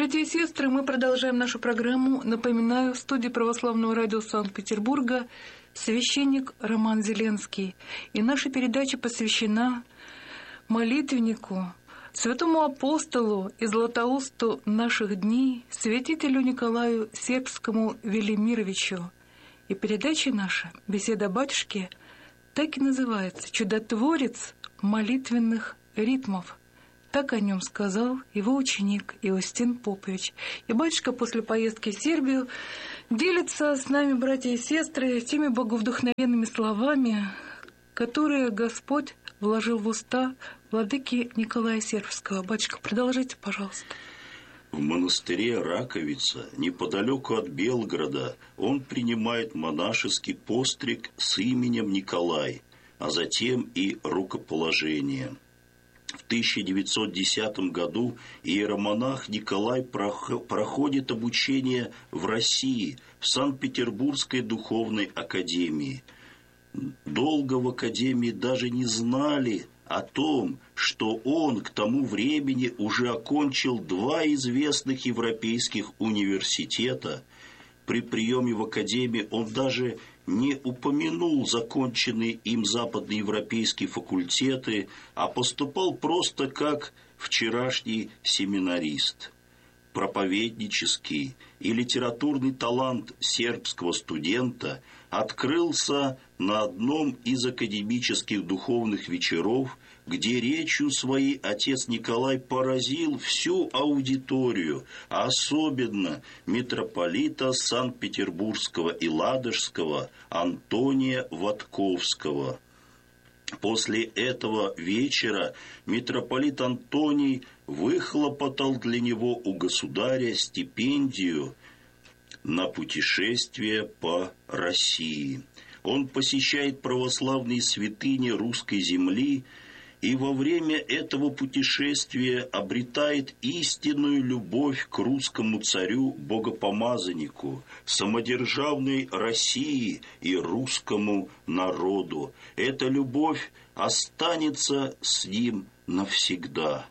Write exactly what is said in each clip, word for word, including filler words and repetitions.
Братья и сестры, мы продолжаем нашу программу. Напоминаю, в студии Православного радио Санкт-Петербурга священник Роман Зеленский. И наша передача посвящена молитвеннику, святому апостолу и златоусту наших дней, святителю Николаю Сербскому Велимировичу. И передача наша «Беседа батюшки» так и называется «Чудотворец молитвенных ритмов». Так о нем сказал его ученик Иостин Попович. И батюшка после поездки в Сербию делится с нами, братья и сестры, теми боговдохновенными словами, которые Господь вложил в уста владыки Николая Сербского. Батюшка, продолжите, пожалуйста. В монастыре Раковица, неподалеку от Белгорода, он принимает монашеский постриг с именем Николай, а затем и рукоположение. В тысяча девятьсот десятом году иеромонах Николай проходит обучение в России, в Санкт-Петербургской духовной академии. Долго в академии даже не знали о том, что он к тому времени уже окончил два известных европейских университета. При приеме в академию он даже не упомянул законченные им западноевропейские факультеты, а поступал просто как вчерашний семинарист. Проповеднический и литературный талант сербского студента открылся на одном из академических духовных вечеров, где речью своей отец Николай поразил всю аудиторию, а особенно митрополита Санкт-Петербургского и Ладожского Антония Ватковского. После этого вечера митрополит Антоний выхлопотал для него у государя стипендию на путешествие по России. Он посещает православные святыни русской земли и во время этого путешествия обретает истинную любовь к русскому царю-богопомазаннику, самодержавной России и русскому народу. Эта любовь останется с ним навсегда.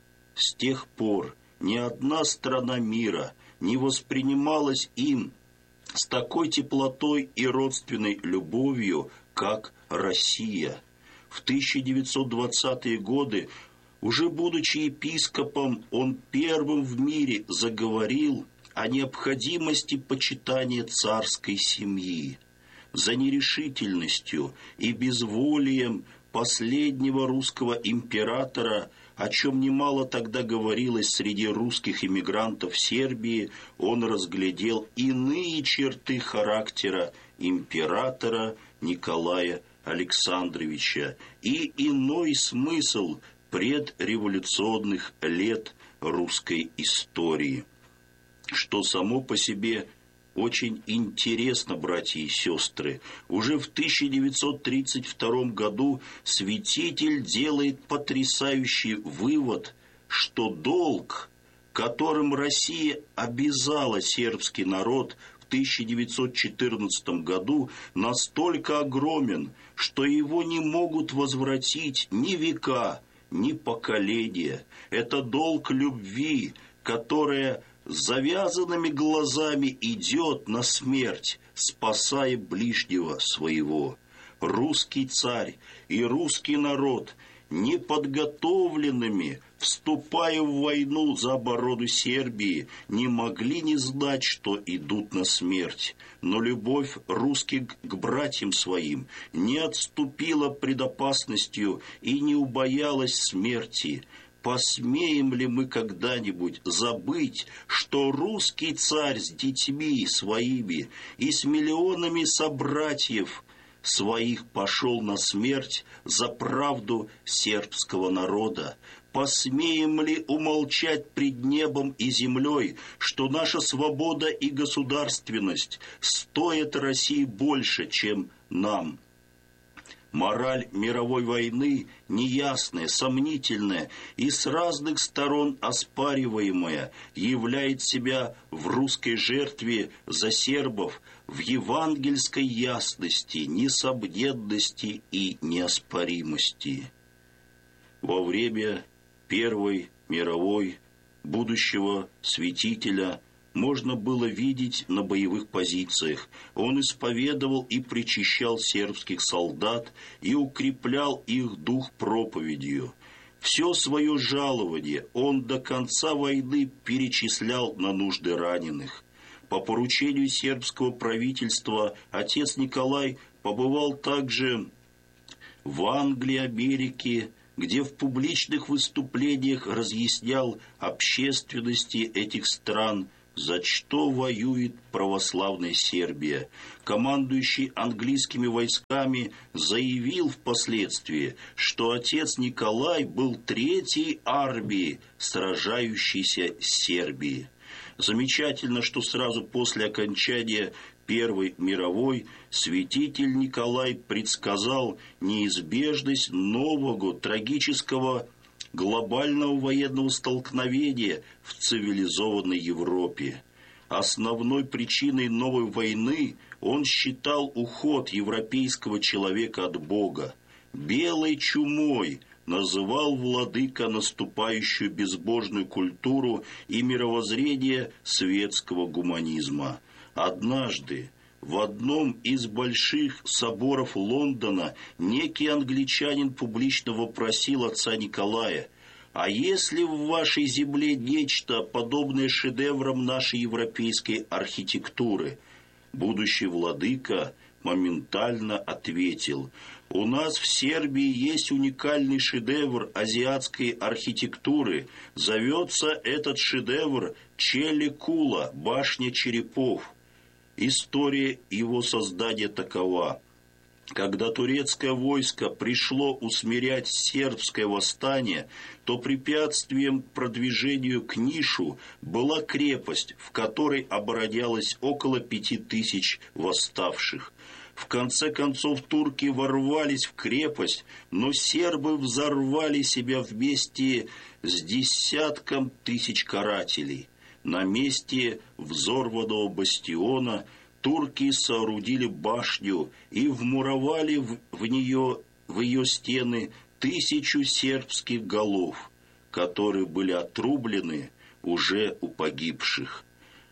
С тех пор ни одна страна мира не воспринималась им с такой теплотой и родственной любовью, как Россия. В тысяча девятьсот двадцатые годы, уже будучи епископом, он первым в мире заговорил о необходимости почитания царской семьи. За нерешительностью и безволием последнего русского императора, о чем немало тогда говорилось среди русских эмигрантов Сербии, он разглядел иные черты характера императора Николая Александровича и иной смысл предреволюционных лет русской истории, что само по себе очень интересно, братья и сестры. Уже в тысяча девятьсот тридцать втором году святитель делает потрясающий вывод, что долг, которым Россия обязала сербский народ в тысяча девятьсот четырнадцатом году, настолько огромен, что его не могут возвратить ни века, ни поколения. Это долг любви, которая с завязанными глазами идет на смерть, спасая ближнего своего. Русский царь и русский народ, неподготовленными, вступая в войну за оборону Сербии, не могли не знать, что идут на смерть. Но любовь русских к братьям своим не отступила пред опасностью и не убоялась смерти. Посмеем ли мы когда-нибудь забыть, что русский царь с детьми своими и с миллионами собратьев своих пошел на смерть за правду сербского народа? Посмеем ли умолчать пред небом и землей, что наша свобода и государственность стоят России больше, чем нам? Мораль мировой войны неясная, сомнительная и с разных сторон оспариваемая являет себя в русской жертве за сербов в евангельской ясности, несомненности и неоспоримости. Во время Первой мировой будущего святителя можно было видеть на боевых позициях. Он исповедовал и причащал сербских солдат и укреплял их дух проповедью. Все свое жалование он до конца войны перечислял на нужды раненых. По поручению сербского правительства отец Николай побывал также в Англии, Америке, где в публичных выступлениях разъяснял общественности этих стран, за что воюет православная Сербия. Командующий английскими войсками заявил впоследствии, что отец Николай был третьей армией, сражающейся с Сербией. Замечательно, что сразу после окончания Первой мировой святитель Николай предсказал неизбежность нового трагического глобального военного столкновения в цивилизованной Европе. Основной причиной новой войны он считал уход европейского человека от Бога. «Белой чумой» называл владыка наступающую безбожную культуру и мировоззрение светского гуманизма. Однажды в одном из больших соборов Лондона некий англичанин публично вопросил отца Николая: «А если в вашей земле нечто подобное шедеврам нашей европейской архитектуры?» Будущий владыка моментально ответил: «У нас в Сербии есть уникальный шедевр азиатской архитектуры. Зовется этот шедевр Чели Кула, башня черепов». История его создания такова. Когда турецкое войско пришло усмирять сербское восстание, то препятствием к продвижению к Нишу была крепость, в которой оборонялось около пяти тысяч восставших. В конце концов турки ворвались в крепость, но сербы взорвали себя вместе с десятком тысяч карателей. На месте взорванного бастиона турки соорудили башню и вмуровали в, в нее, в ее стены тысячу сербских голов, которые были отрублены уже у погибших.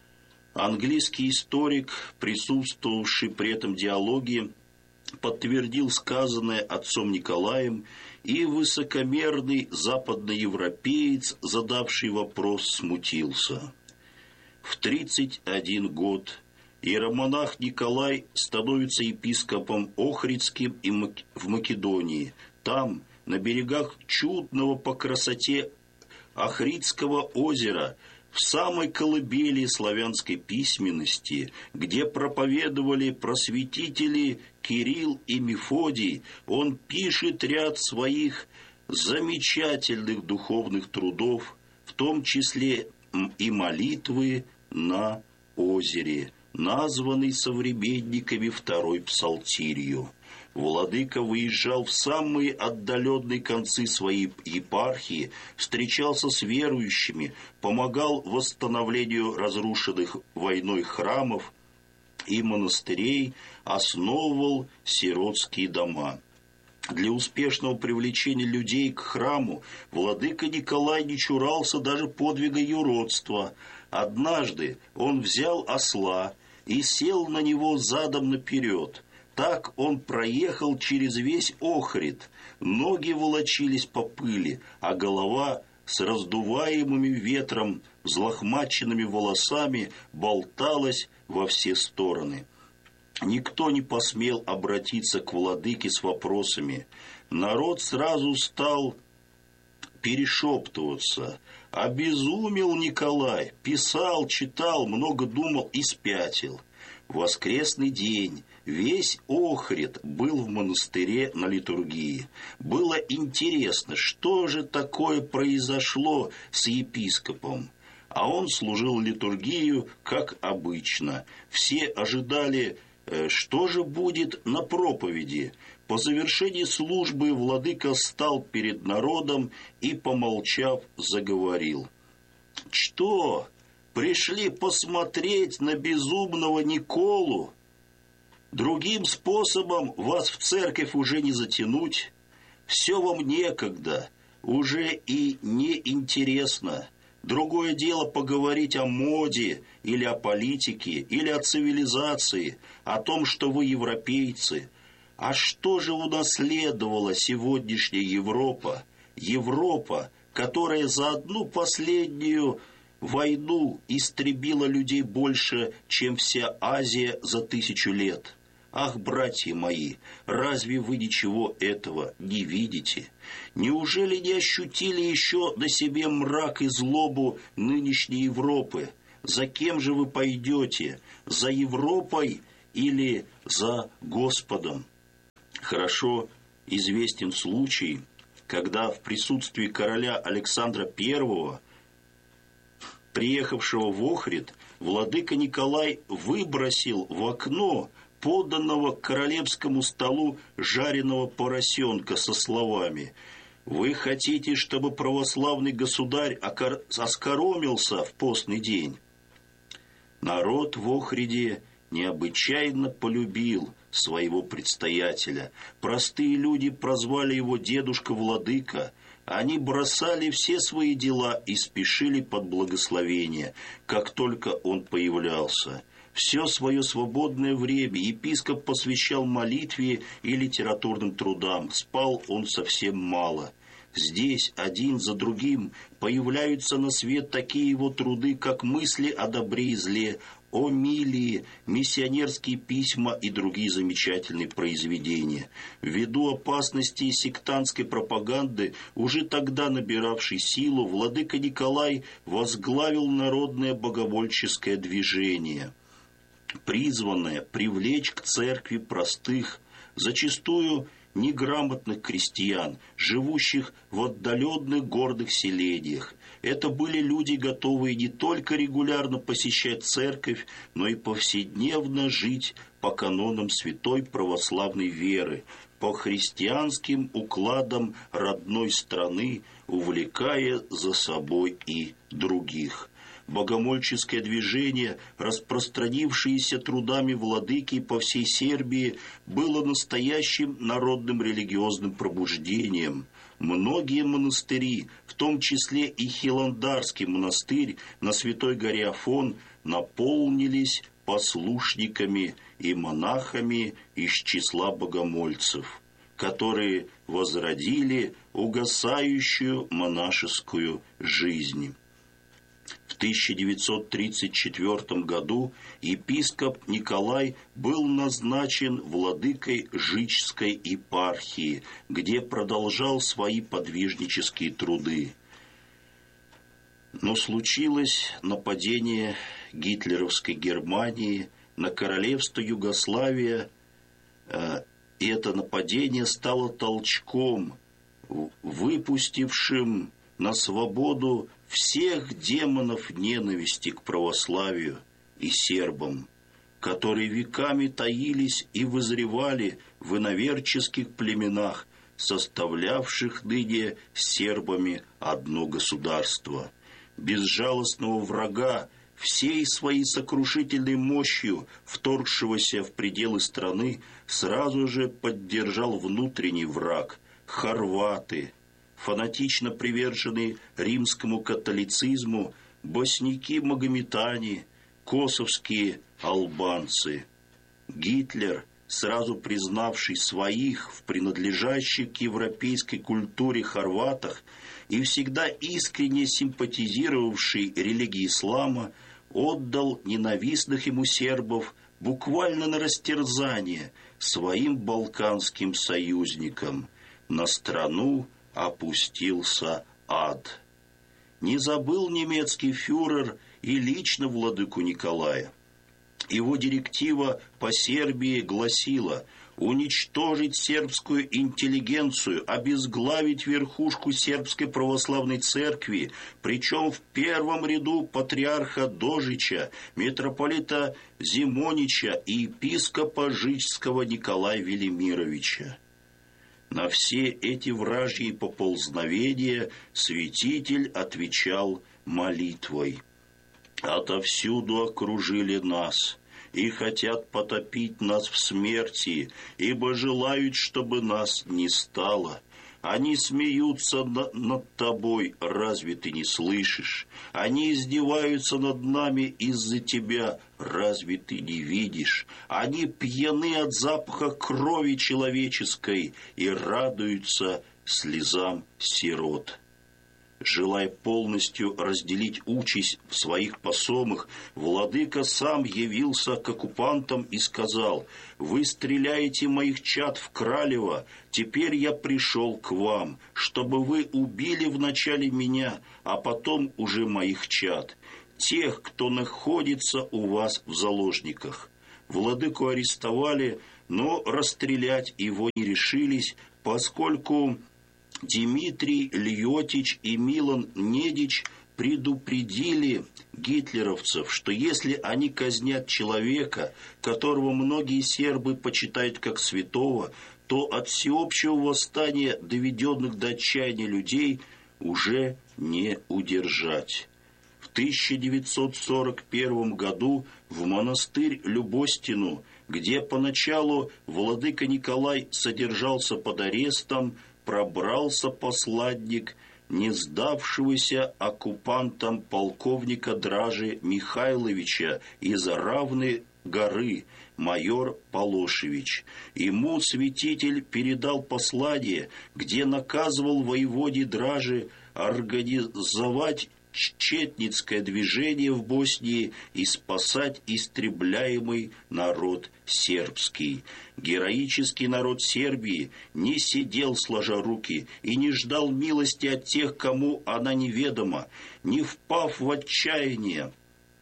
Английский историк, присутствовавший при этом диалоге, подтвердил сказанное отцом Николаем, и высокомерный западноевропеец, задавший вопрос, смутился. В тридцать один год иеромонах Николай становится епископом Охридским и в Македонии. Там, на берегах чудного по красоте Охридского озера, в самой колыбели славянской письменности, где проповедовали просветители Кирилл и Мефодий, он пишет ряд своих замечательных духовных трудов, в том числе и молитвы на озере, названный современниками второй псалтирью. Владыка выезжал в самые отдаленные концы своей епархии, встречался с верующими, помогал восстановлению разрушенных войной храмов и монастырей, основывал сиротские дома. Для успешного привлечения людей к храму владыка Николай не чурался даже подвига юродства. Однажды он взял осла и сел на него задом наперед. Так он проехал через весь Охрид. Ноги волочились по пыли, а голова с раздуваемыми ветром, взлохмаченными волосами болталась во все стороны. Никто не посмел обратиться к владыке с вопросами. Народ сразу стал перешептываться. Обезумел Николай, писал, читал, много думал и спятил. В воскресный день весь Охрид был в монастыре на литургии. Было интересно, что же такое произошло с епископом. А он служил литургию, как обычно. Все ожидали, что же будет на проповеди. По завершении службы владыка стал перед народом и, помолчав, заговорил. «Что, пришли посмотреть на безумного Николу? Другим способом вас в церковь уже не затянуть. Все вам некогда, уже и не интересно. Другое дело поговорить о моде, или о политике, или о цивилизации, о том, что вы европейцы. А что же унаследовала сегодняшняя Европа? Европа, которая за одну последнюю войну истребила людей больше, чем вся Азия за тысячу лет. Ах, братья мои, разве вы ничего этого не видите? Неужели не ощутили еще на себе мрак и злобу нынешней Европы? За кем же вы пойдете? За Европой или за Господом? Хорошо известен случай, когда в присутствии короля Александра Первого, приехавшего в Охрид, владыка Николай выбросил в окно поданного к королевскому столу жареного поросенка со словами: «Вы хотите, чтобы православный государь оскоромился в постный день?» Народ в Охриде необычайно полюбил своего предстоятеля. Простые люди прозвали его дедушка-владыка. Они бросали все свои дела и спешили под благословение, как только он появлялся. Все свое свободное время епископ посвящал молитве и литературным трудам. Спал он совсем мало. Здесь один за другим появляются на свет такие его труды, как «Мысли о добре и зле», «Омилии», «Миссионерские письма» и другие замечательные произведения. Ввиду опасности сектантской пропаганды, уже тогда набиравшей силу, владыка Николай возглавил народное богомольческое движение, призванное привлечь к церкви простых, зачастую неграмотных крестьян, живущих в отдаленных горных селениях. Это были люди, готовые не только регулярно посещать церковь, но и повседневно жить по канонам святой православной веры, по христианским укладам родной страны, увлекая за собой и других. Богомольческое движение, распространившееся трудами владыки по всей Сербии, было настоящим народным религиозным пробуждением. Многие монастыри, в том числе и Хиландарский монастырь на Святой горе Афон, наполнились послушниками и монахами из числа богомольцев, которые возродили угасающую монашескую жизнь. В тысяча девятьсот тридцать четвёртом году епископ Николай был назначен владыкой Жичской епархии, где продолжал свои подвижнические труды. Но случилось нападение гитлеровской Германии на королевство Югославия, и это нападение стало толчком, выпустившим на свободу всех демонов ненависти к православию и сербам, которые веками таились и вызревали в иноверческих племенах, составлявших ныне с сербами одно государство. Безжалостного врага, всей своей сокрушительной мощью вторгшегося в пределы страны, сразу же поддержал внутренний враг – хорваты, фанатично приверженные римскому католицизму, босники-магометане, косовские албанцы. Гитлер, сразу признавший своих в принадлежащих к европейской культуре хорватах и всегда искренне симпатизировавший религии ислама, отдал ненавистных ему сербов буквально на растерзание своим балканским союзникам. На страну опустился ад. Не забыл немецкий фюрер и лично владыку Николая. Его директива по Сербии гласила: уничтожить сербскую интеллигенцию, обезглавить верхушку сербской православной церкви, причем в первом ряду патриарха Дожича, митрополита Зимонича и епископа Жичского Николая Велимировича. На все эти вражьи поползновения святитель отвечал молитвой: «Отовсюду окружили нас и хотят потопить нас в смерти, ибо желают, чтобы нас не стало. Они смеются на- над тобой, разве ты не слышишь? Они издеваются над нами из-за тебя, разве ты не видишь? Они пьяны от запаха крови человеческой и радуются слезам сирот. Желая полностью разделить участь в своих посомах, владыка сам явился к оккупантам и сказал: «Вы стреляете моих чад в Кралево, теперь я пришел к вам, чтобы вы убили вначале меня, а потом уже моих чад, тех, кто находится у вас в заложниках». Владыку арестовали, но расстрелять его не решились, поскольку Дмитрий Льотич и Милан Недич предупредили гитлеровцев, что если они казнят человека, которого многие сербы почитают как святого, то от всеобщего восстания доведенных до отчаяния людей уже не удержать. В тысяча девятьсот сорок первом году в монастырь Любостину, где поначалу владыка Николай содержался под арестом, пробрался посладник не сдавшегося оккупантам полковника Дражи Михайловича из Равной горы, майор Полошевич. Ему святитель передал послание, где наказывал воеводе Дражи организовать четницкое движение в Боснии и спасать истребляемый народ сербский. Героический народ Сербии не сидел сложа руки и не ждал милости от тех, кому она неведома, не впав в отчаяние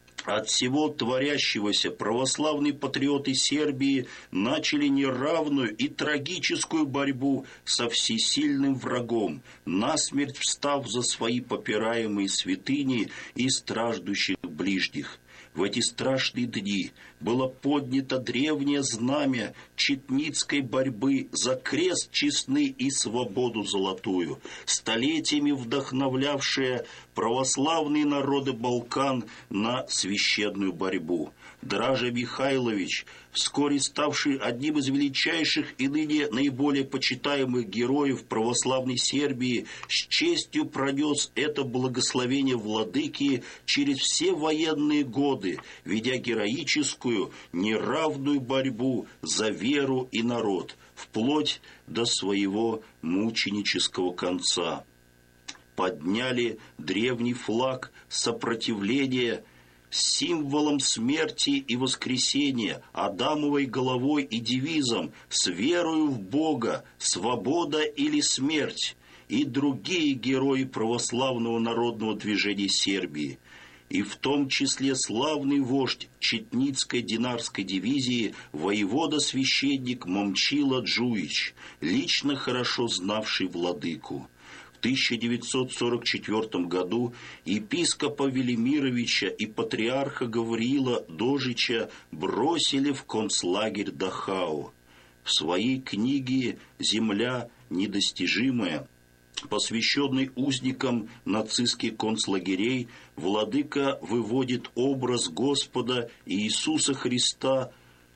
от всего творящегося, православные патриоты Сербии начали неравную и трагическую борьбу со всесильным врагом, насмерть встав за свои попираемые святыни и страждущих ближних. В эти страшные дни было поднято древнее знамя четницкой борьбы за крест честный и свободу золотую, столетиями вдохновлявшее православные народы Балкан на священную борьбу. Дража Михайлович, вскоре ставший одним из величайших и ныне наиболее почитаемых героев православной Сербии, с честью пронес это благословение владыки через все военные годы, ведя героическую, неравную борьбу за веру и народ, вплоть до своего мученического конца. Подняли древний флаг сопротивления символом смерти и воскресения, Адамовой головой и девизом «С верою в Бога, свобода или смерть» и другие герои православного народного движения Сербии, и в том числе славный вождь Четницкой динарской дивизии воевода-священник Момчила Джуич, лично хорошо знавший владыку. В тысяча девятьсот сорок четвёртом году епископа Велимировича и патриарха Гавриила Дожича бросили в концлагерь Дахау. В своей книге «Земля недостижимая», посвященной узникам нацистских концлагерей, владыка выводит образ Господа Иисуса Христа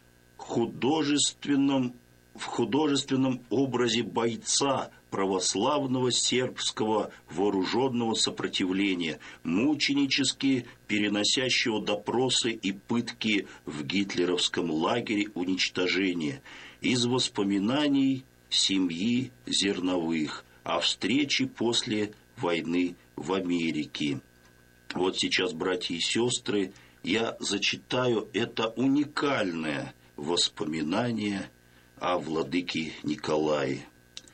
художественном, в художественном образе бойца православного сербского вооруженного сопротивления, мученически переносящего допросы и пытки в гитлеровском лагере уничтожения, из воспоминаний семьи Зерновых о встрече после войны в Америке. Вот сейчас, братья и сестры, я зачитаю это уникальное воспоминание о владыке Николае.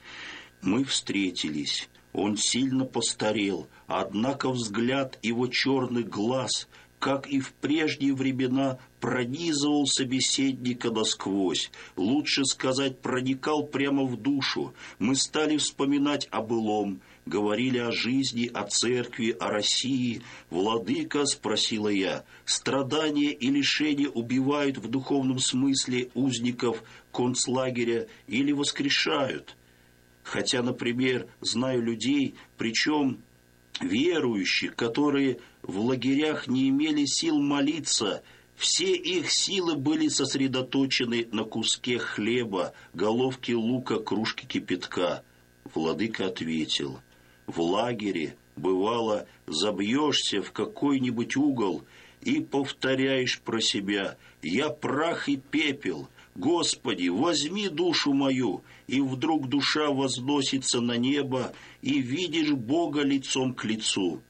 Мы встретились. Он сильно постарел, однако взгляд его черных глаз, как и в прежние времена, пронизывал собеседника насквозь. Лучше сказать, проникал прямо в душу. Мы стали вспоминать о былом, говорили о жизни, о церкви, о России. «Владыка, — спросила я, — страдания и лишения убивают в духовном смысле узников концлагеря или воскрешают? Хотя, например, знаю людей, причем верующих, которые в лагерях не имели сил молиться, все их силы были сосредоточены на куске хлеба, головке лука, кружке кипятка. Владыка ответил: в лагере, бывало, забьешься в какой-нибудь угол и повторяешь про себя: «Я прах и пепел, Господи, возьми душу мою», и вдруг душа возносится на небо, и видишь Бога лицом к лицу.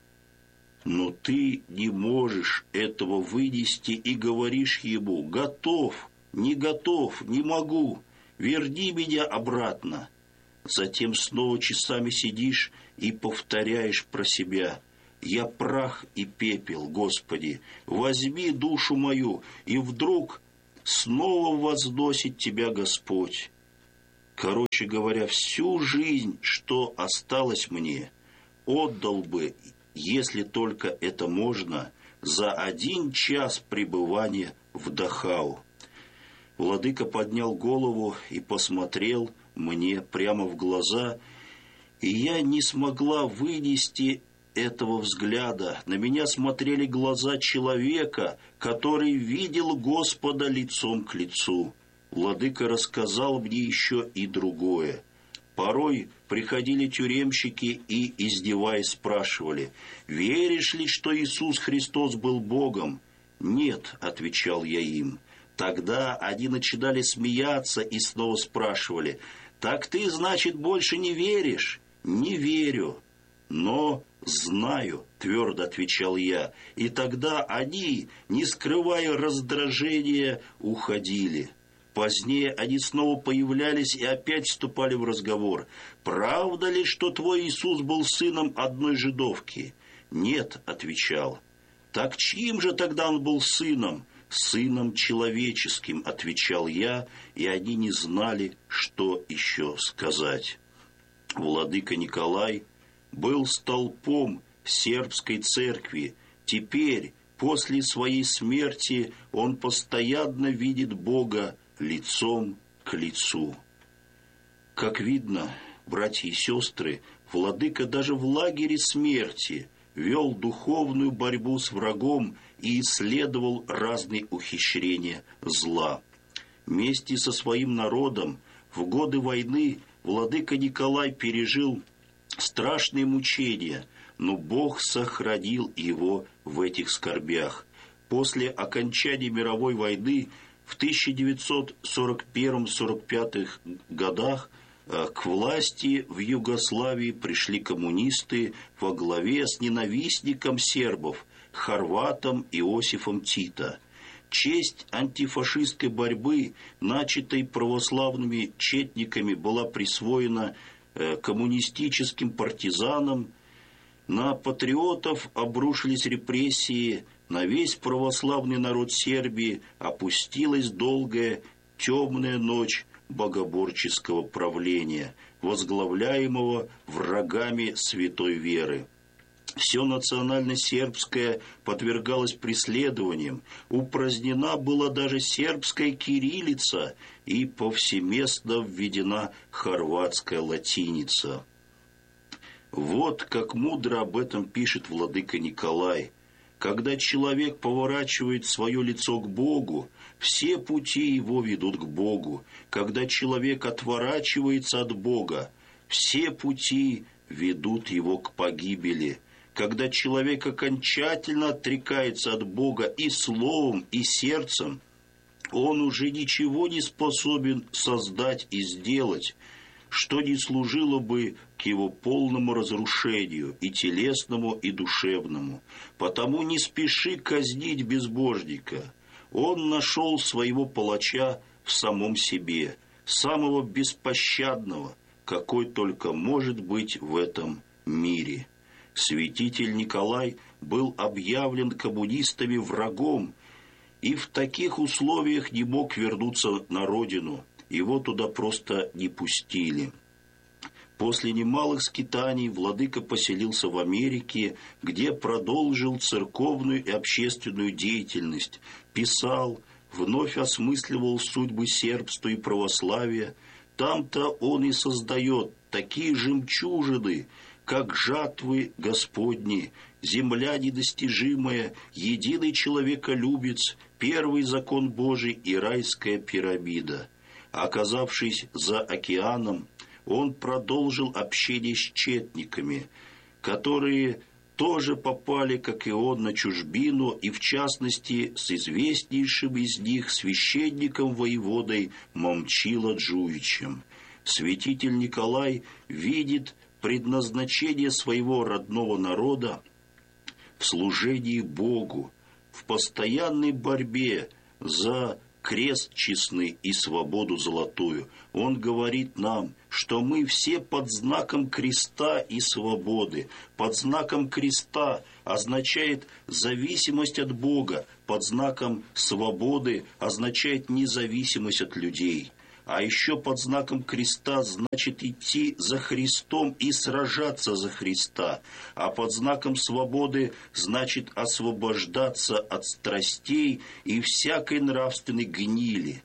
Но ты не можешь этого вынести и говоришь ему: «Готов, не готов, не могу, верни меня обратно». Затем снова часами сидишь и повторяешь про себя: «Я прах и пепел, Господи, возьми душу мою», и вдруг снова возносит тебя Господь. Короче говоря, всю жизнь, что осталось мне, отдал бы, если только это можно, за один час пребывания в Дахау. Владыка поднял голову и посмотрел мне прямо в глаза, и я не смогла вынести этого взгляда. На меня смотрели глаза человека, который видел Господа лицом к лицу. Владыка рассказал мне еще и другое. Порой приходили тюремщики и, издеваясь, спрашивали: «Веришь ли, что Иисус Христос был Богом?» «Нет», — отвечал я им. Тогда они начинали смеяться и снова спрашивали: «Так ты, значит, больше не веришь?» «Не верю, но знаю», — твердо отвечал я. И тогда они, не скрывая раздражения, уходили. Позднее они снова появлялись и опять вступали в разговор. «Правда ли, что твой Иисус был сыном одной жидовки?» «Нет», — отвечал. «Так чьим же тогда он был сыном?» «Сыном человеческим», — отвечал я, и они не знали, что еще сказать. Владыка Николай был столпом сербской церкви. Теперь, после своей смерти, он постоянно видит Бога лицом к лицу. Как видно, братья и сестры, Владыка даже в лагере смерти вел духовную борьбу с врагом и исследовал разные ухищрения зла. Вместе со своим народом в годы войны Владыка Николай пережил страшные мучения, но Бог сохранил его в этих скорбях. После окончания мировой войны в тысяча девятьсот сорок первом — сорок пятом годах к власти в Югославии пришли коммунисты во главе с ненавистником сербов, хорватом Иосифом Тито. Честь антифашистской борьбы, начатой православными четниками, была присвоена коммунистическим партизанам. На патриотов обрушились репрессии, на весь православный народ Сербии опустилась долгая темная ночь богоборческого правления, возглавляемого врагами святой веры. Все национально-сербское подвергалось преследованиям, упразднена была даже сербская кириллица и повсеместно введена хорватская латиница. Вот как мудро об этом пишет владыка Николай. Когда человек поворачивает свое лицо к Богу, все пути его ведут к Богу. Когда человек отворачивается от Бога, все пути ведут его к погибели. Когда человек окончательно отрекается от Бога и словом, и сердцем, он уже ничего не способен создать и сделать, что не служило бы к его полному разрушению, и телесному, и душевному. Потому не спеши казнить безбожника. Он нашел своего палача в самом себе, самого беспощадного, какой только может быть в этом мире. Святитель Николай был объявлен коммунистами врагом, и в таких условиях не мог вернуться на родину. Его туда просто не пустили. После немалых скитаний владыка поселился в Америке, где продолжил церковную и общественную деятельность, писал, вновь осмысливал судьбы сербства и православия. Там-то он и создает такие жемчужины, как жатвы Господни, земля недостижимая, единый человеколюбец, первый закон Божий и райская пирамида. Оказавшись за океаном, он продолжил общение с четниками, которые тоже попали, как и он, на чужбину, и в частности с известнейшим из них священником-воеводой Момчило Джуичем. Святитель Николай видит предназначение своего родного народа в служении Богу, в постоянной борьбе за крест честный и свободу золотую. Он говорит нам, что мы все под знаком креста и свободы. Под знаком креста означает зависимость от Бога, под знаком свободы означает независимость от людей. А еще под знаком креста значит идти за Христом и сражаться за Христа. А под знаком свободы значит освобождаться от страстей и всякой нравственной гнили.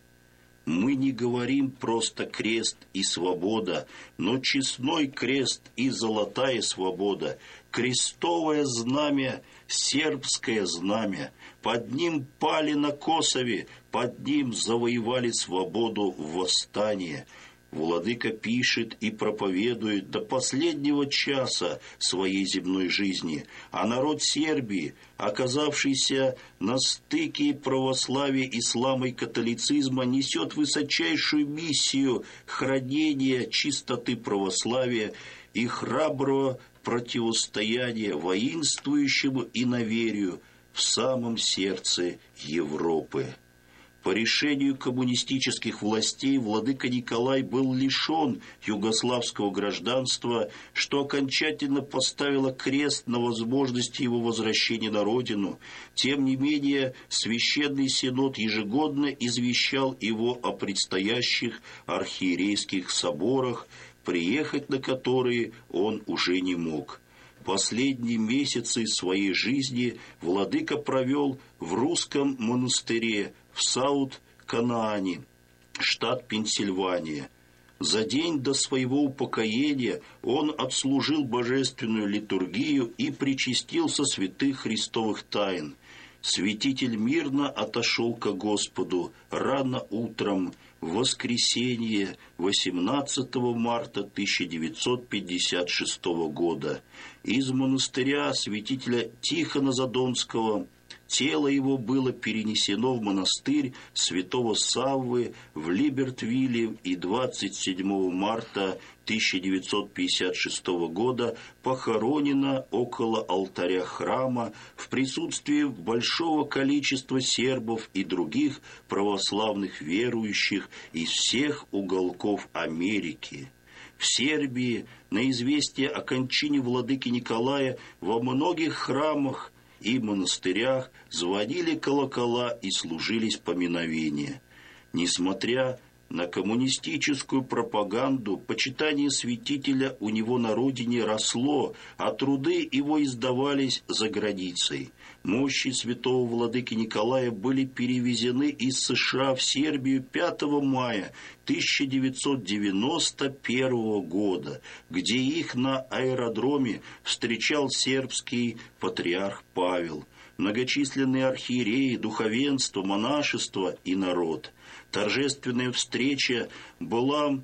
Мы не говорим просто крест и свобода, но честной крест и золотая свобода, крестовое знамя, сербское знамя. Под ним пали на Косове, под ним завоевали свободу в восстании. Владыка пишет и проповедует до последнего часа своей земной жизни, а народ Сербии, оказавшийся на стыке православия, ислама и католицизма, несет высочайшую миссию хранения чистоты православия и храброго противостояния воинствующему иноверию в самом сердце Европы. По решению коммунистических властей владыка Николай был лишен югославского гражданства, что окончательно поставило крест на возможности его возвращения на родину. Тем не менее, Священный Синод ежегодно извещал его о предстоящих архиерейских соборах, приехать на которые он уже не мог. Последние месяцы своей жизни владыка провел в русском монастыре в Саут-Канаане, штат Пенсильвания. За день до своего упокоения он отслужил божественную литургию и причастился святых христовых тайн. Святитель мирно отошел ко Господу рано утром в воскресенье восемнадцатого марта тысяча девятьсот пятьдесят шестого года. Из монастыря святителя Тихона Задонского тело его было перенесено в монастырь святого Саввы в Либертвилле, и двадцать седьмого марта тысяча девятьсот пятьдесят шестого года похоронено около алтаря храма в присутствии большого количества сербов и других православных верующих из всех уголков Америки. В Сербии на известие о кончине владыки Николая во многих храмах и монастырях звонили колокола и служились поминовения. Несмотря на коммунистическую пропаганду, почитание святителя у него на родине росло, а труды его издавались за границей. Мощи святого владыки Николая были перевезены из США в Сербию пятого мая тысяча девятьсот девяносто первого года, где их на аэродроме встречал сербский патриарх Павел, многочисленные архиереи, духовенство, монашество и народ. Торжественная встреча была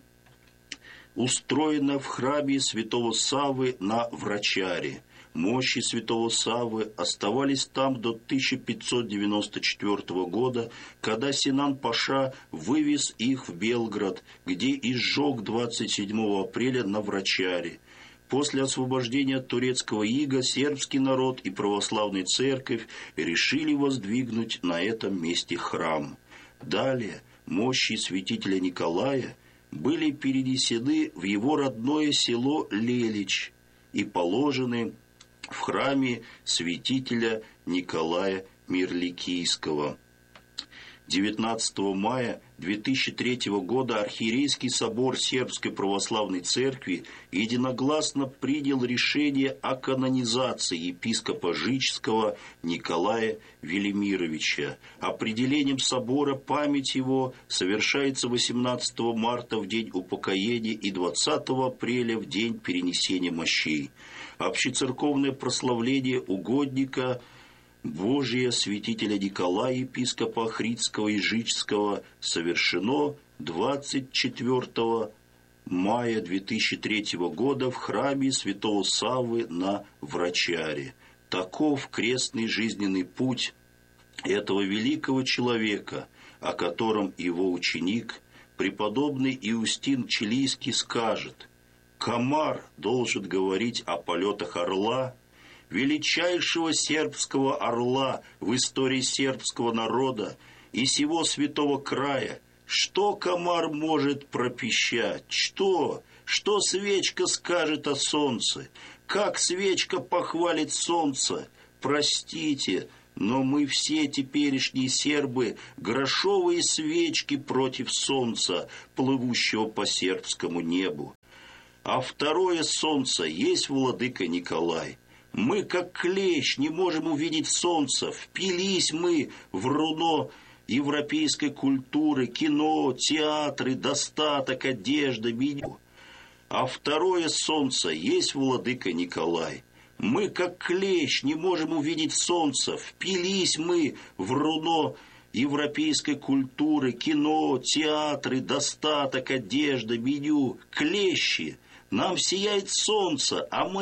устроена в храме святого Саввы на Врачаре. Мощи святого Саввы оставались там до тысяча пятьсот девяносто четвёртого года, когда Синан-паша вывез их в Белград, где и сжег двадцать седьмого апреля на Врачаре. После освобождения от турецкого ига сербский народ и православная церковь решили воздвигнуть на этом месте храм. Далее мощи святителя Николая были перенесены в его родное село Лелич и положены в храме святителя Николая Мирликийского. девятнадцатого мая две тысячи третьего года архиерейский собор Сербской православной церкви единогласно принял решение о канонизации епископа Жичского Николая Велимировича. Определением собора память его совершается восемнадцатого марта в день упокоения и двадцатого апреля в день перенесения мощей. Общецерковное прославление угодника Божия святителя Николая, епископа Охридского и Жичского, совершено двадцать четвёртого мая две тысячи третьего года в храме святого Саввы на Врачаре. Таков крестный жизненный путь этого великого человека, о котором его ученик, преподобный Иустин Чилийский, скажет: «Комар должен говорить о полетах орла, величайшего сербского орла в истории сербского народа и сего святого края. Что комар может пропищать? Что? Что свечка скажет о солнце? Как свечка похвалит солнце? Простите, но мы все теперешние сербы грошовые свечки против солнца, плывущего по сербскому небу. А второе солнце есть владыка Николай. Мы, как клещ, не можем увидеть солнце. Впились мы в руно европейской культуры, кино, театры, достаток, одежда, меню. А второе солнце есть владыка Николай. Мы, как клещ, не можем увидеть солнце. Впились мы в руно европейской культуры, кино, театры, достаток, одежда, меню. Клещи. Нам сияет солнце, а мы